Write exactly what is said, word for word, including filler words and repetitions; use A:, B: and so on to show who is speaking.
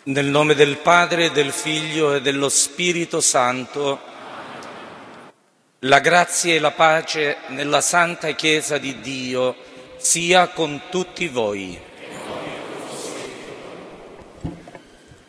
A: Nel nome del Padre, del Figlio e dello Spirito Santo, la grazia e la pace nella Santa Chiesa di Dio sia con tutti voi.